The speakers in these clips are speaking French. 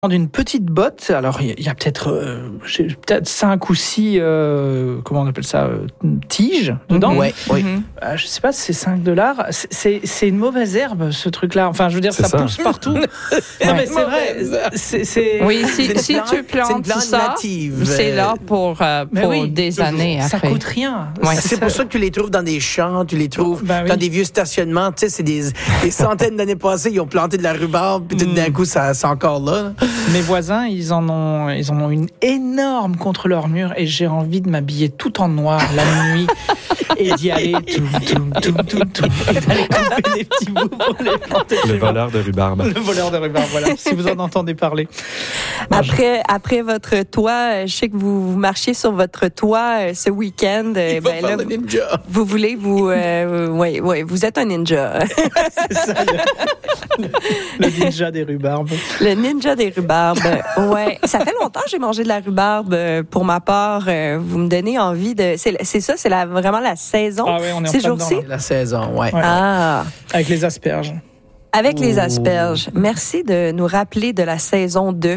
d'une petite botte. Alors, il y a peut-être 5 ou 6, comment on appelle ça, tiges dedans. Ouais, oui. Je sais pas si c'est $5. C'est une mauvaise herbe, ce truc-là. Enfin, je veux dire, ça pousse partout. Non, mais c'est vrai. Oui, si tu plantes ça, native. c'est là pour des années ça après. Ça coûte rien. Ouais, c'est pour ça que tu les trouves dans des champs, tu les trouves dans des vieux stationnements. Tu sais, c'est des centaines d'années passées, ils ont planté de la rhubarbe, puis tout d'un coup, c'est encore là. Mes voisins, ils en ont une énorme contre leur mur et j'ai envie de m'habiller tout en noir la nuit et d'y aller tout et d'aller couper des petits bouts pour les planter. Le voleur de rhubarbe. Le voleur de rhubarbe, voilà, si vous en entendez parler. Après votre toit, je sais que vous marchiez sur votre toit ce week-end. Il va faire le ninja. Vous voulez, vous êtes un ninja. C'est ça, le ninja des rhubarbes. Le ninja des rhubarbes. Ouais, ça fait longtemps que j'ai mangé de la rhubarbe. Pour ma part, vous me donnez envie de. C'est ça, c'est vraiment la saison. Ah oui, on est en ces plein jours-ci. dedans, La saison, ouais. Ah. Avec les asperges. Avec les asperges. Merci de nous rappeler de la saison 2.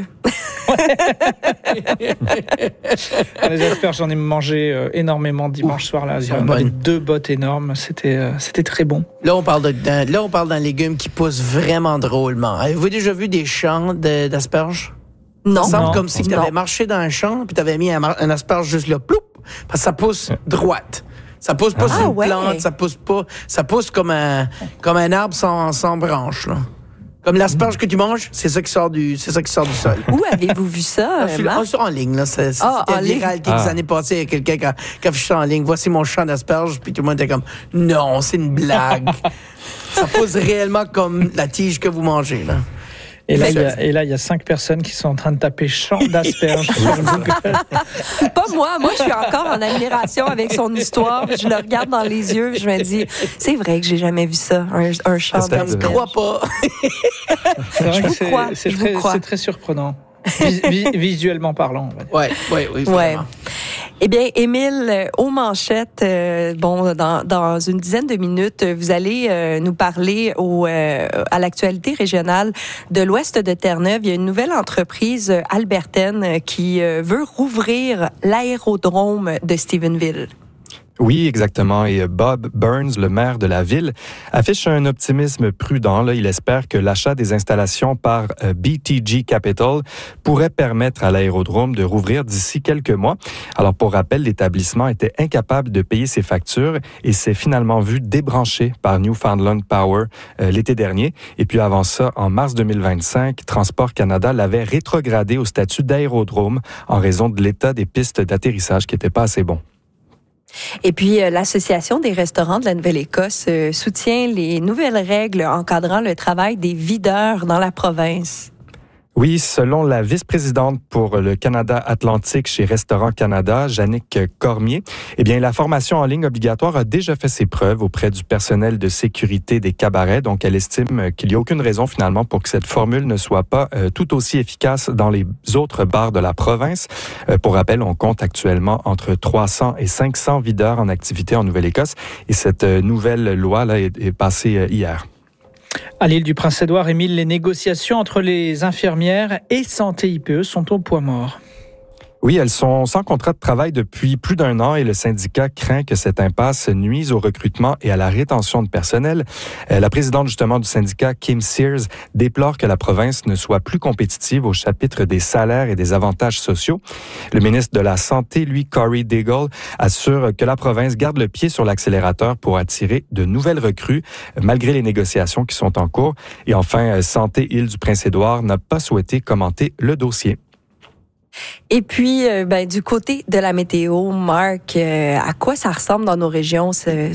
Les asperges, j'en ai mangé énormément dimanche soir. Là, on avait 2 bottes énormes. C'était très bon. Là, on parle d'un légume qui pousse vraiment drôlement. Avez-vous déjà vu des champs d'asperges? Non. Ça semble comme si tu avais marché dans un champ puis tu avais mis un asperge juste là, ploup, parce que ça pousse droite. Ça pousse pas sur une plante, ça pousse comme un arbre sans branche, là. Comme l'asperge que tu manges, c'est ça qui sort du sol. Où avez-vous vu ça, Marc? En ligne, là. C'était viral quelques années passées. Il y a quelqu'un qui a affiché ça en ligne. Voici mon champ d'asperges. Puis tout le monde était comme, non, c'est une blague. Ça pousse réellement comme la tige que vous mangez, là. Et là, il y a 5 personnes qui sont en train de taper champ d'asperges sur Google. Pas moi. Moi, je suis encore en admiration avec son histoire. Je le regarde dans les yeux. Je me dis, c'est vrai que j'ai jamais vu ça, un champ d'asperges. Je ne crois pas. C'est vrai que c'est très surprenant. Visuellement parlant, on va dire. Oui, vraiment. Eh bien, Émile, aux manchettes, dans une dizaine de minutes, vous allez nous parler à l'actualité régionale de l'ouest de Terre-Neuve. Il y a une nouvelle entreprise albertaine qui veut rouvrir l'aérodrome de Stephenville. Oui, exactement. Et Bob Burns, le maire de la ville, affiche un optimisme prudent. Là, il espère que l'achat des installations par BTG Capital pourrait permettre à l'aérodrome de rouvrir d'ici quelques mois. Alors, pour rappel, l'établissement était incapable de payer ses factures et s'est finalement vu débranché par Newfoundland Power l'été dernier. Et puis avant ça, en mars 2025, Transport Canada l'avait rétrogradé au statut d'aérodrome en raison de l'état des pistes d'atterrissage qui n'étaient pas assez bons. Et puis, l'Association des restaurants de la Nouvelle-Écosse soutient les nouvelles règles encadrant le travail des videurs dans la province. Oui, selon la vice-présidente pour le Canada Atlantique chez Restaurants Canada, Jannick Cormier, eh bien, la formation en ligne obligatoire a déjà fait ses preuves auprès du personnel de sécurité des cabarets. Donc, elle estime qu'il n'y a aucune raison, finalement, pour que cette formule ne soit pas tout aussi efficace dans les autres bars de la province. Pour rappel, on compte actuellement entre 300 et 500 videurs en activité en Nouvelle-Écosse. Et cette nouvelle loi là est passée hier. À l'île du Prince-Édouard, Émile, les négociations entre les infirmières et Santé IPE sont au point mort. Oui, elles sont sans contrat de travail depuis plus d'1 an et le syndicat craint que cette impasse nuise au recrutement et à la rétention de personnel. La présidente justement du syndicat, Kim Sears, déplore que la province ne soit plus compétitive au chapitre des salaires et des avantages sociaux. Le ministre de la Santé, lui, Corey Daigle, assure que la province garde le pied sur l'accélérateur pour attirer de nouvelles recrues, malgré les négociations qui sont en cours. Et enfin, Santé Île du Prince-Édouard n'a pas souhaité commenter le dossier. Et puis, du côté de la météo, Marc, à quoi ça ressemble dans nos régions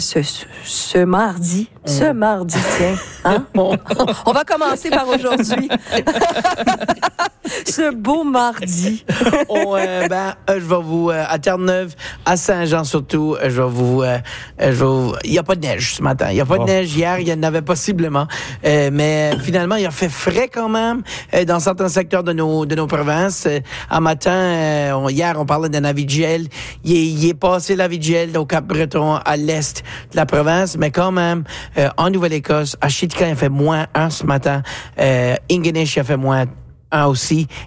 ce mardi? Ce mardi, tiens. Hein? On va commencer par aujourd'hui. Ce beau mardi. Je vais vous, à Terre-Neuve, à Saint-Jean surtout, il n'y a pas de neige ce matin. Il n'y a pas de neige hier, il y en avait possiblement. Mais finalement, il a fait frais quand même dans certains secteurs de nos provinces. À matin, hier, on parlait d'un avis de gel. Il est passé l'avis de gel au Cap-Breton, à l'est de la province, mais quand même, en Nouvelle-Écosse, à Chitka, il a fait -1 ce matin. Ingonish, il a fait un aussi